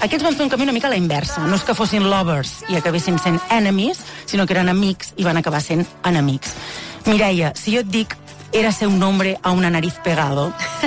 Aquests van fer un camí una mica a la inversa. No és que fossin lovers i acabessin sent enemies, sinó que eren amics i van acabar sent enemics. Mireia, si jo et dic érase un hombre a una nariz pegado,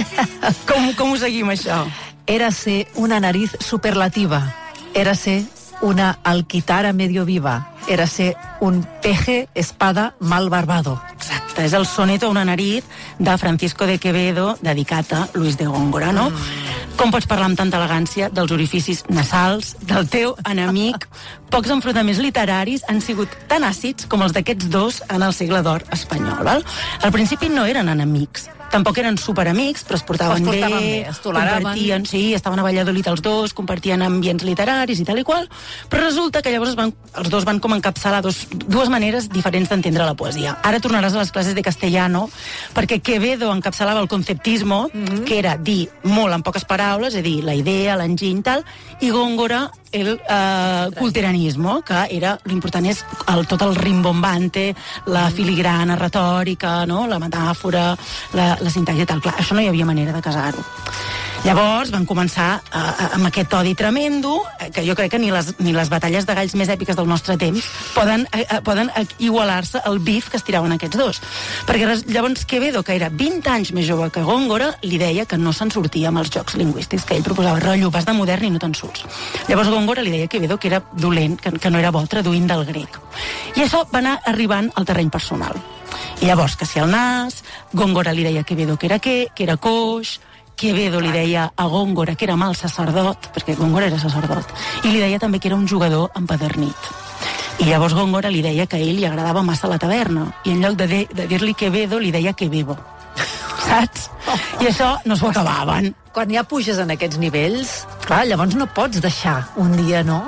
com ho seguim, això? Érase una nariz superlativa. Érase una alquitara medio viva. Érase un peje espada mal barbado. Exacte, és el soneto a una nariz de Francisco de Quevedo, dedicat a Luis de Góngora, no? Com pots parlar amb tanta elegància dels orificis nasals, del teu enemic? Pocs enfrontaments literaris han sigut tan àcids com els d'aquests dos en el segle d'or espanyol, val? Al principi no eren enemics, tampoc eren superamics, però es portaven bé, es toleraven. Sí, estaven a Valladolid els dos, compartien ambients literaris i tal i qual, però resulta que llavors els dos van com encapçalar dues maneres diferents d'entendre la poesia. Ara tornaràs a les classes de castellano, perquè Quevedo encapçalava el conceptismo, que era dir molt en poques paraules, és a dir, la idea, l'enginy, tal, i Góngora el culteranismo, que era, l'important és tot el rimbombante, la filigrana retòrica, no? La metàfora, la sintaxi i tal. Clar, això no hi havia manera de casar-ho. Llavors van començar amb aquest odi tremendo, que jo crec que ni les batalles de galls més èpiques del nostre temps poden igualar-se al bif que es tiraven aquests dos. Perquè llavors Quevedo, que era 20 anys més jove que Góngora, li deia que no se'n sortia amb els jocs lingüístics, que ell proposava rotllo, vas de modern i no te'n surts. Llavors Góngora li deia a Quevedo que era dolent, que no era bo traduint del grec. I això va anar arribant al terreny personal. I llavors, que si el nas, Góngora li deia a Quevedo que era coix, Quevedo li deia a Góngora que era mal sacerdot, perquè Góngora era sacerdot, i li deia també que era un jugador empadernit. I llavors Góngora li deia que a ell li agradava massa la taverna, i en lloc de dir-li Quevedo, li deia Quevedo. Saps? I això no s'ho acabaven. Quan ja puges en aquests nivells, clar, llavors no pots deixar un dia, no?,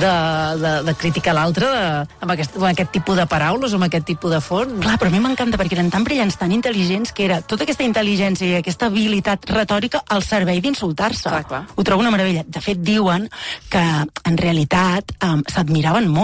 de criticar l'altre amb aquest tipus de paraules o amb aquest tipus de font. Clar, però a mi m'encanta perquè eren tan brillants, tan intel·ligents, que era tota aquesta intel·ligència i aquesta habilitat retòrica al servei d'insultar-se. Clar. Ho trobo una meravella. De fet, diuen que en realitat s'admiraven molt.